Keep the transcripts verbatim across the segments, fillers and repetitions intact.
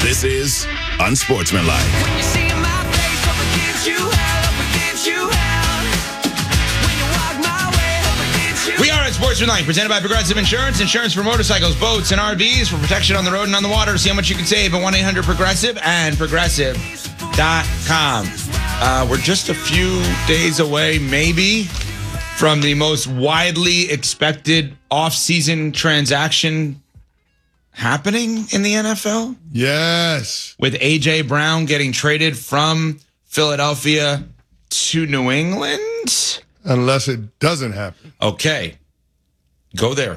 This is Unsportsmanlike. When you see my face, hope it gives you hell, hope it gives you hell. When you walk my way, hope it gives you. We are Unsportsmanlike, presented by Progressive Insurance. Insurance for motorcycles, boats, and R Vs for protection on the road and on the water. See how much you can save at one eight hundred progressive and progressive dot com. Uh, we're just a few days away, maybe, from the most widely expected offseason transaction happening in the N F L. Yes. With A J. Brown getting traded from Philadelphia to New England. Unless it doesn't happen. Okay. Go there.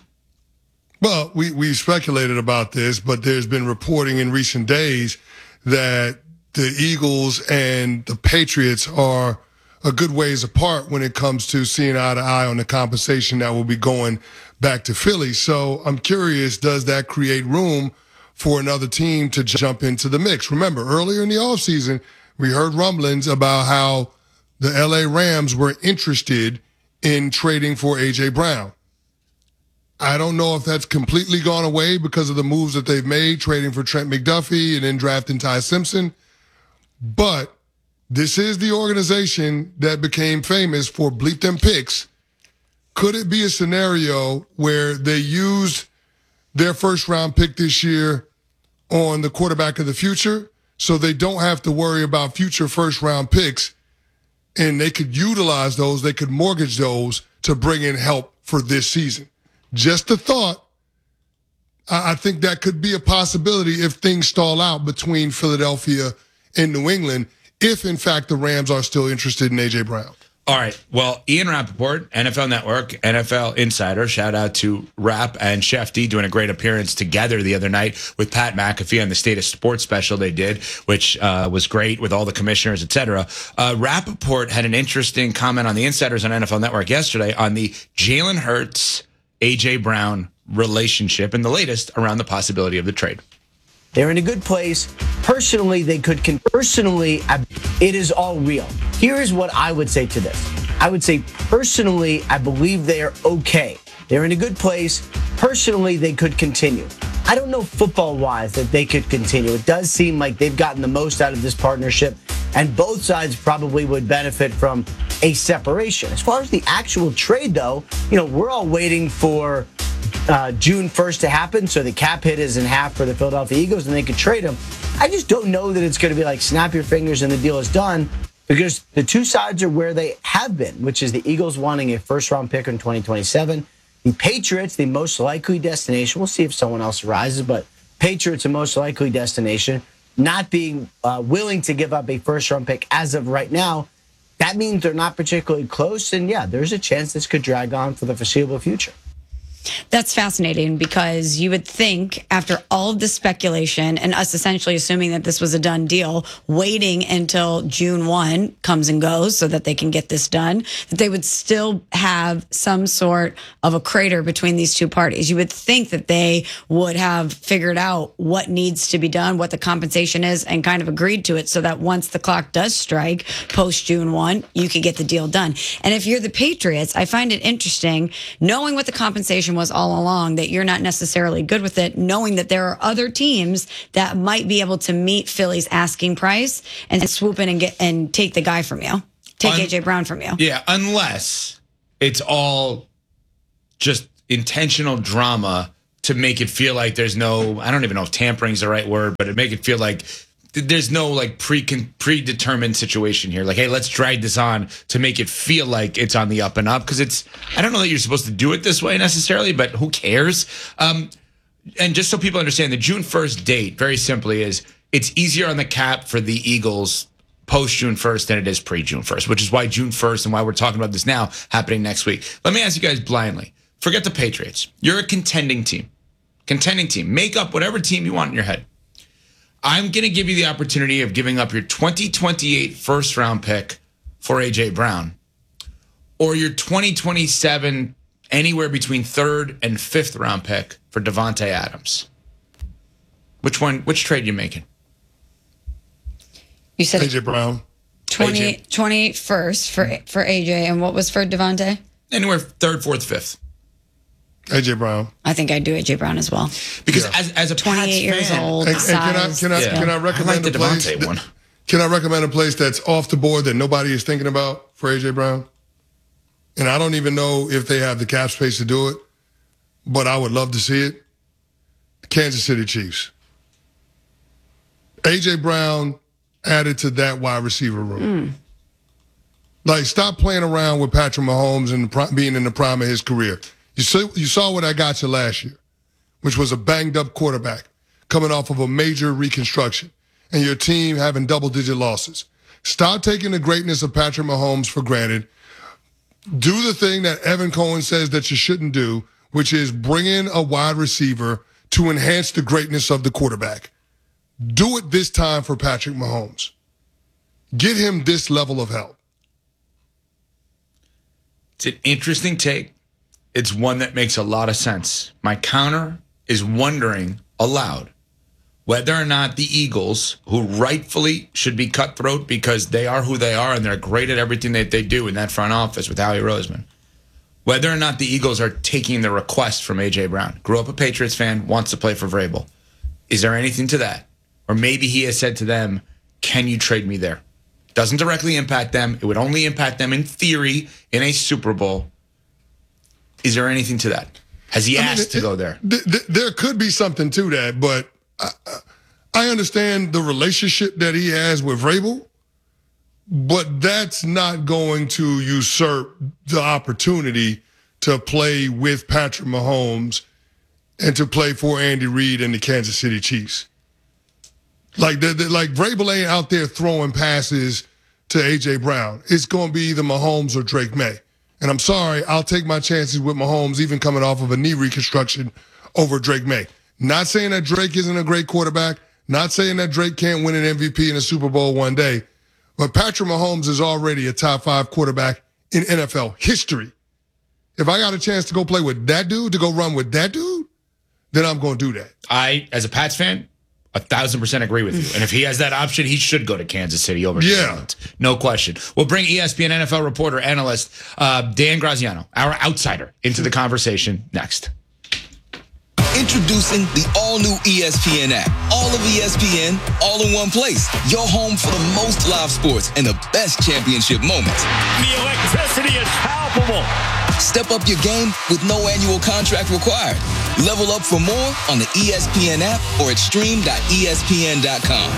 Well, we, we speculated about this, but there's been reporting in recent days that the Eagles and the Patriots are a good ways apart when it comes to seeing eye to eye on the compensation that will be going back to Philly. So I'm curious, does that create room for another team to jump into the mix? Remember, earlier in the offseason, we heard rumblings about how the L A Rams were interested in trading for A J. Brown. I don't know if that's completely gone away because of the moves that they've made, trading for Trent McDuffie and then drafting Ty Simpson. But this is the organization that became famous for bleep them picks. Could it be a scenario where they used their first round pick this year on the quarterback of the future so they don't have to worry about future first round picks, and they could utilize those, they could mortgage those to bring in help for this season? Just a thought. I think that could be a possibility if things stall out between Philadelphia and New England, if in fact the Rams are still interested in A J. Brown. All right. Well, Ian Rappaport, N F L Network, N F L Insider, shout out to Rapp and Shefty doing a great appearance together the other night with Pat McAfee on the State of Sports special they did, which uh, was great with all the commissioners, et cetera. Uh, Rappaport had an interesting comment on the Insiders on N F L Network yesterday on the Jalen Hurts, A J. Brown relationship and the latest around the possibility of the trade. They're in a good place. Personally, they could, con- personally, it is all real. Here is what I would say to this. I would say, personally, I believe they are okay. They're in a good place. Personally, they could continue. I don't know football-wise that they could continue. It does seem like they've gotten the most out of this partnership, and both sides probably would benefit from a separation. As far as the actual trade, though, you know, we're all waiting for Uh, June first to happen, so the cap hit is in half for the Philadelphia Eagles, and they could trade him. I just don't know that it's going to be like snap your fingers and the deal is done, because the two sides are where they have been, which is the Eagles wanting a first-round pick in twenty twenty-seven. The Patriots, the most likely destination. We'll see if someone else arises, but Patriots, the most likely destination, not being uh, willing to give up a first-round pick as of right now. That means they're not particularly close, and yeah, there's a chance this could drag on for the foreseeable future. That's fascinating, because you would think after all of the speculation and us essentially assuming that this was a done deal, waiting until June first comes and goes so that they can get this done, that they would still have some sort of a crater between these two parties. You would think that they would have figured out what needs to be done, what the compensation is, and kind of agreed to it so that once the clock does strike post June first, you could get the deal done. And if you're the Patriots, I find it interesting knowing what the compensation was all along, that you're not necessarily good with it, knowing that there are other teams that might be able to meet Philly's asking price and swoop in and get and take the guy from you, take Un- A J. Brown from you. Yeah, unless it's all just intentional drama to make it feel like there's no, I don't even know if tampering is the right word, but it make it feel like there's no like pre predetermined situation here. Like, hey, let's drag this on to make it feel like it's on the up and up, because it's, I don't know that you're supposed to do it this way necessarily, but who cares? Um, and just so people understand, the June first date, very simply, is it's easier on the cap for the Eagles post June first than it is pre June first, which is why June first and why we're talking about this now happening next week. Let me ask you guys blindly. Forget the Patriots. You're a contending team. Contending team. Make up whatever team you want in your head. I'm going to give you the opportunity of giving up your twenty twenty-eight first round pick for A J. Brown, or your twenty twenty-seven anywhere between third and fifth round pick for Davante Adams. Which one, which trade are you making? You said A J. Brown. twenty, twenty-eight first for, for A J, and what was for Davante? Anywhere third, fourth, fifth. A J Brown. I think I'd do A J Brown as well. Because Yeah. as, as a twenty-eight Pats years fan, old. And, and can I size, can I yeah. can I I recommend like the a place? Devontae that- one. Can I recommend a place that's off the board that nobody is thinking about for A J Brown? And I don't even know if they have the cap space to do it, but I would love to see it. The Kansas City Chiefs. A J Brown added to that wide receiver room. Mm. Like, stop playing around with Patrick Mahomes and the, being in the prime of his career. You saw, you saw what I got you last year, which was a banged-up quarterback coming off of a major reconstruction, and your team having double-digit losses. Stop taking the greatness of Patrick Mahomes for granted. Do the thing that Evan Cohen says that you shouldn't do, which is bring in a wide receiver to enhance the greatness of the quarterback. Do it this time for Patrick Mahomes. Get him this level of help. It's an interesting take. It's one that makes a lot of sense. My counter is wondering aloud whether or not the Eagles, who rightfully should be cutthroat because they are who they are and they're great at everything that they do in that front office with Howie Roseman, whether or not the Eagles are taking the request from A J Brown. Grew up a Patriots fan, wants to play for Vrabel. Is there anything to that? Or maybe he has said to them, can you trade me there? Doesn't directly impact them. It would only impact them in theory in a Super Bowl. Is there anything to that? Has he I mean, asked it, to go there? Th- th- there could be something to that, but I, I understand the relationship that he has with Vrabel, but that's not going to usurp the opportunity to play with Patrick Mahomes and to play for Andy Reid and the Kansas City Chiefs. Like, the, the, like Vrabel ain't out there throwing passes to A J Brown. It's going to be either Mahomes or Drake May. And I'm sorry, I'll take my chances with Mahomes, even coming off of a knee reconstruction, over Drake May. Not saying that Drake isn't a great quarterback. Not saying that Drake can't win an M V P in a Super Bowl one day. But Patrick Mahomes is already a top five quarterback in N F L history. If I got a chance to go play with that dude, to go run with that dude, then I'm going to do that. I, as a Pats fan, a thousand percent agree with you. And if he has that option, he should go to Kansas City over Yeah. New Orleans. No question. We'll bring E S P N N F L reporter, analyst uh, Dan Graziano, our outsider, into the conversation next. Introducing the all-new E S P N app. All of E S P N, all in one place. Your home for the most live sports and the best championship moments. The electricity is palpable. Step up your game with no annual contract required. Level up for more on the E S P N app or at stream dot E S P N dot com.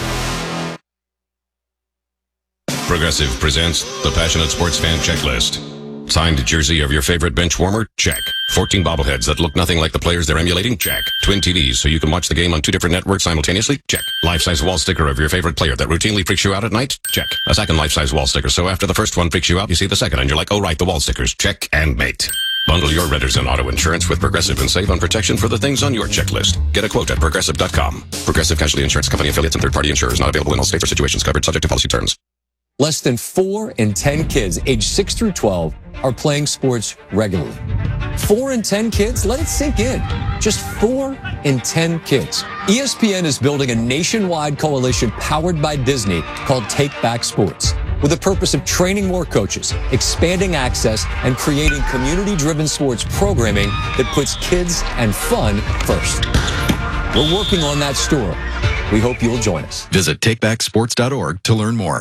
Progressive presents the Passionate Sports Fan Checklist. Signed jersey of your favorite bench warmer? Check. fourteen bobbleheads that look nothing like the players they're emulating? Check. Twin T Vs so you can watch the game on two different networks simultaneously? Check. Life-size wall sticker of your favorite player that routinely freaks you out at night? Check. A second life-size wall sticker so after the first one freaks you out, you see the second and you're like, oh right, the wall stickers. Check and mate. Bundle your renters and auto insurance with Progressive and save on protection for the things on your checklist. Get a quote at progressive dot com. Progressive Casualty Insurance Company affiliates and third-party insurers not available in all states or situations covered subject to policy terms. Less than four in ten kids aged six through twelve are playing sports regularly. Four in ten kids? Let it sink in. Just four in ten kids. E S P N is building a nationwide coalition powered by Disney called Take Back Sports, with the purpose of training more coaches, expanding access, and creating community-driven sports programming that puts kids and fun first. We're working on that story. We hope you'll join us. Visit take back sports dot org to learn more.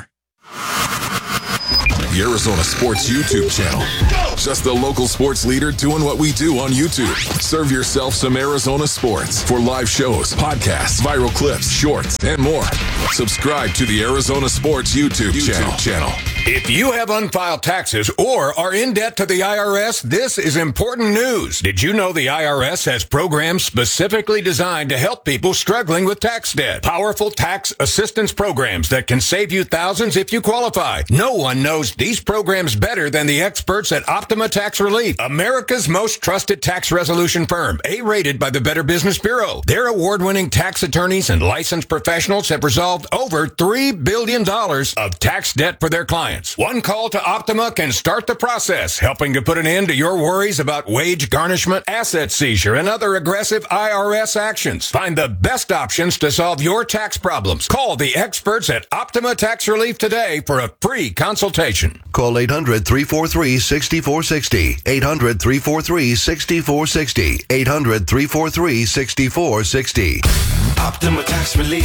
The Arizona Sports YouTube channel. Just the local sports leader doing what we do on YouTube. Serve yourself some Arizona sports for live shows, podcasts, viral clips, shorts, and more. Subscribe to the Arizona Sports YouTube, YouTube channel. channel. If you have unfiled taxes or are in debt to the I R S, this is important news. Did you know the I R S has programs specifically designed to help people struggling with tax debt? Powerful tax assistance programs that can save you thousands if you qualify. No one knows these programs better than the experts at Optima Tax Relief, America's most trusted tax resolution firm, A-rated by the Better Business Bureau. Their award-winning tax attorneys and licensed professionals have resolved over three billion dollars of tax debt for their clients. chance. One call to Optima can start the process, helping to put an end to your worries about wage garnishment, asset seizure, and other aggressive I R S actions. Find the best options to solve your tax problems. Call the experts at Optima Tax Relief today for a free consultation. Call eight hundred, three four three, six four six zero. eight hundred, three four three, six four six zero. eight hundred, three four three, six four six zero. Optima Tax Relief.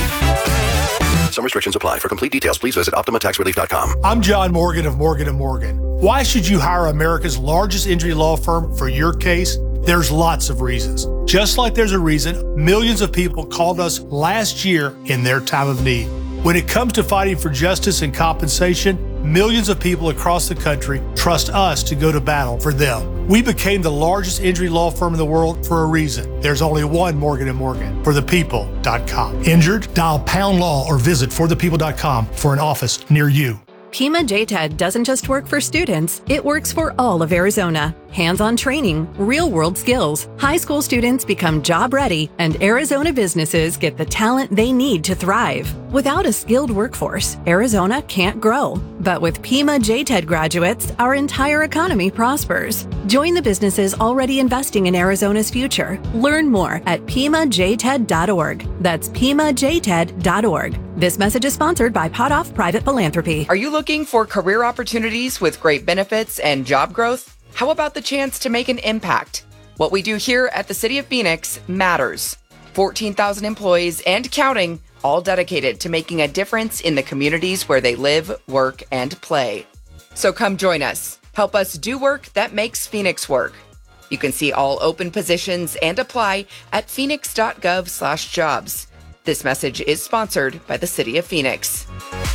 Some restrictions apply. For complete details, please visit optima tax relief dot com. I'm John Morgan of Morgan and Morgan. Why should you hire America's largest injury law firm for your case? There's lots of reasons. Just like there's a reason millions of people called us last year in their time of need. When it comes to fighting for justice and compensation, millions of people across the country trust us to go to battle for them. We became the largest injury law firm in the world for a reason. There's only one Morgan and Morgan, for the people dot com. Injured? Dial pound law or visit for the people dot com for an office near you. Pima J TED doesn't just work for students, it works for all of Arizona. Hands-on training, real-world skills. High school students become job-ready, and Arizona businesses get the talent they need to thrive. Without a skilled workforce, Arizona can't grow. But with Pima J TED graduates, our entire economy prospers. Join the businesses already investing in Arizona's future. Learn more at pima j ted dot org. That's pima j ted dot org. This message is sponsored by Potoff Private Philanthropy. Are you looking for career opportunities with great benefits and job growth? How about the chance to make an impact? What we do here at the City of Phoenix matters. fourteen thousand employees and counting, all dedicated to making a difference in the communities where they live, work, and play. So come join us. Help us do work that makes Phoenix work. You can see all open positions and apply at phoenix.gov slash jobs. This message is sponsored by the City of Phoenix.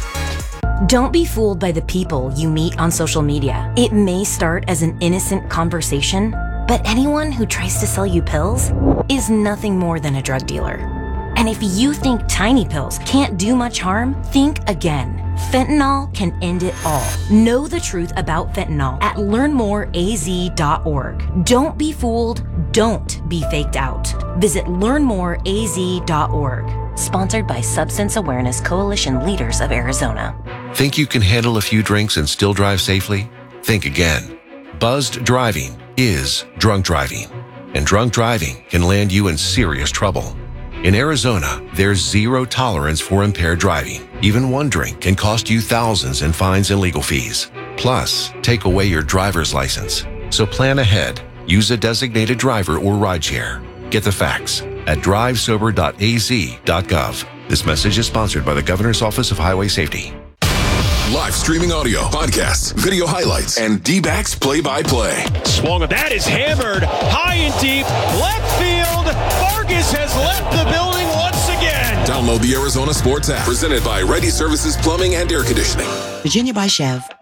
Don't be fooled by the people you meet on social media. It may start as an innocent conversation, but anyone who tries to sell you pills is nothing more than a drug dealer. And if you think tiny pills can't do much harm, think again. Fentanyl can end it all. Know the truth about fentanyl at learn more a z dot org. Don't be fooled. Don't be faked out. Visit learn more a z dot org. Sponsored by Substance Awareness Coalition Leaders of Arizona. Think you can handle a few drinks and still drive safely? Think again. Buzzed driving is drunk driving, and drunk driving can land you in serious trouble. In Arizona, there's zero tolerance for impaired driving. Even one drink can cost you thousands in fines and legal fees. Plus, take away your driver's license. So plan ahead. Use a designated driver or rideshare. Get the facts at drive sober dot a z dot gov. This message is sponsored by the Governor's Office of Highway Safety. Live streaming audio, podcasts, video highlights, and D-backs play-by-play. Swung up. That is hammered high and deep. Left field. Vargas has left the building once again. Download the Arizona Sports app, presented by Ready Services Plumbing and Air Conditioning. Virginia by Chev.